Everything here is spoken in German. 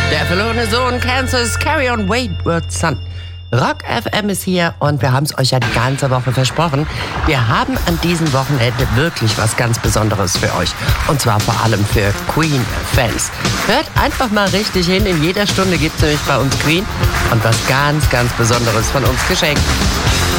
Der verlorene Sohn, Kansas, Carry on Wayward Son. Rock FM ist hier und wir haben es euch ja die ganze Woche versprochen. Wir haben an diesem Wochenende wirklich was ganz Besonderes für euch. Und zwar vor allem für Queen-Fans. Hört einfach mal richtig hin. In jeder Stunde gibt es nämlich bei uns Queen und was ganz, ganz Besonderes von uns geschenkt.